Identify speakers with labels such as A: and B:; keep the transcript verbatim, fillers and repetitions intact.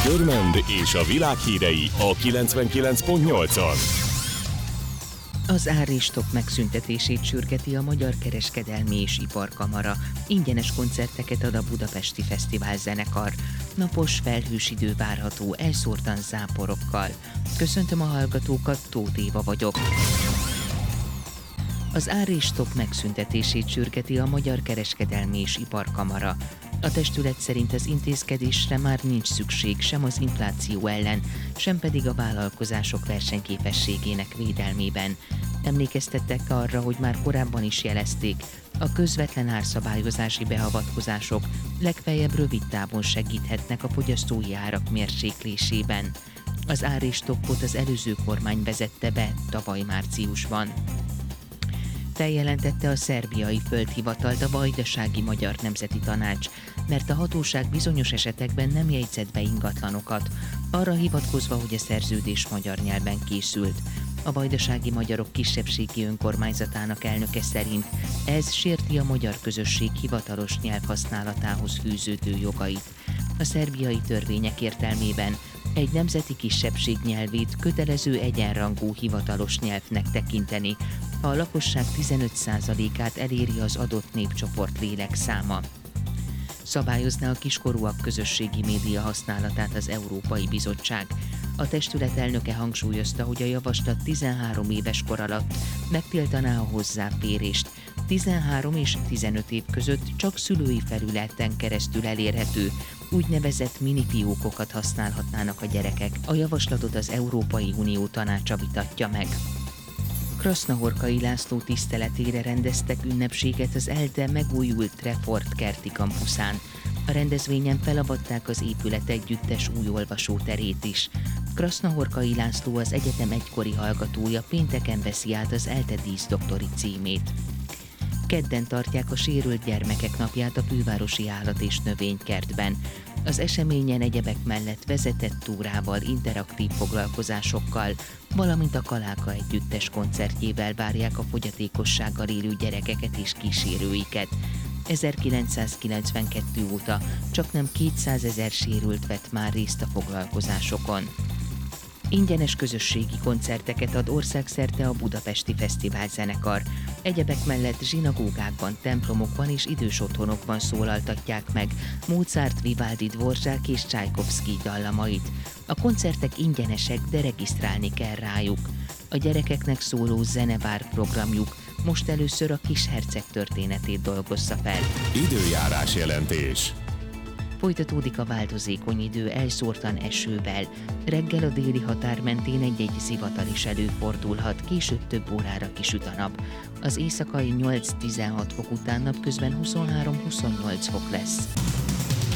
A: Bőrmend és a világ hírei a kilencvenkilenc pont nyolcon.
B: Az áréstok megszüntetését sürgeti a Magyar Kereskedelmi és Iparkamara. Ingyenes koncerteket ad a Budapesti Fesztivál zenekar. Napos, felhős idő várható, elszórtan záporokkal. Köszöntöm a hallgatókat, Tóth Éva vagyok. Az áréstok megszüntetését sürgeti a Magyar Kereskedelmi és Iparkamara. A testület szerint az intézkedésre már nincs szükség sem az infláció ellen, sem pedig a vállalkozások versenyképességének védelmében. Emlékeztettek arra, hogy már korábban is jelezték, a közvetlen árszabályozási beavatkozások legfeljebb rövid távon segíthetnek a fogyasztói árak mérséklésében. Az árésstoppot az előző kormány vezette be tavaly márciusban. Feljelentette a szerbiai földhivatal a Vajdasági Magyar Nemzeti Tanács, mert a hatóság bizonyos esetekben nem jegyzett be ingatlanokat, arra hivatkozva, hogy a szerződés magyar nyelven készült. A vajdasági magyarok kisebbségi önkormányzatának elnöke szerint ez sérti a magyar közösség hivatalos nyelvhasználatához fűződő jogait. A szerbiai törvények értelmében egy nemzeti kisebbség nyelvét kötelező egyenrangú hivatalos nyelvnek tekinteni, ha a lakosság tizenöt százalékát eléri az adott népcsoport lélekszáma. Szabályozná a kiskorúak közösségi média használatát az Európai Bizottság. A testület elnöke hangsúlyozta, hogy a javaslat tizenhárom éves kor alatt megtiltaná a hozzáférést. tizenhárom és tizenöt év között csak szülői felületen keresztül elérhető, úgynevezett minifiókokat használhatnának a gyerekek. A javaslatot az Európai Unió tanácsa vitatja meg. Krasznahorkai László tiszteletére rendeztek ünnepséget az ELTE megújult Refort kerti kampuszán. A rendezvényen felavatták az épület együttes új olvasóterét is. Krasznahorkai László, az egyetem egykori hallgatója, pénteken veszi át az ELTE díszdoktori címét. Kedden tartják a sérült gyermekek napját a Fővárosi Állat- és Növénykertben. Az eseményen egyebek mellett vezetett túrával, interaktív foglalkozásokkal, valamint a Kaláka együttes koncertjével várják a fogyatékossággal élő gyerekeket és kísérőiket. ezerkilencszázkilencvenkettő óta csaknem kétszázezer sérült vett már részt a foglalkozásokon. Ingyenes közösségi koncerteket ad országszerte a Budapesti Fesztivál zenekar. Egyebek mellett zsinagógákban, templomokban és idős otthonokban szólaltatják meg Mozart, Vivaldi, Dvorzsák és Csajkovszkij dallamait. A koncertek ingyenesek, de regisztrálni kell rájuk. A gyerekeknek szóló zenevár programjuk most először a Kisherceg történetét dolgozza fel.
A: Időjárás jelentés.
B: Folytatódik a változékony idő elszórtan esővel. Reggel a déli határ mentén egy-egy zivatar is előfordulhat, később több órára kisüt a nap. Az éjszakai nyolc-tizenhat fok után napközben huszonhárom-huszonnyolc fok lesz.